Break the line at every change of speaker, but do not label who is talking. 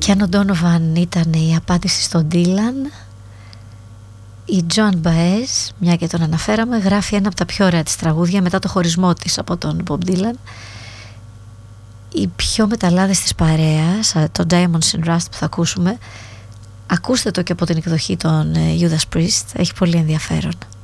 Κιάν Οντόνοβαν ήταν η απάντηση στον Dylan. Η Joan Baez, μια και τον αναφέραμε, γράφει ένα από τα πιο ωραία της τραγούδια μετά το χωρισμό της από τον Bob Dylan. Οι πιο μεταλλάδες της παρέας, το Diamonds and Rust που θα ακούσουμε, ακούστε το και από την εκδοχή των Judas Priest, έχει πολύ ενδιαφέρον.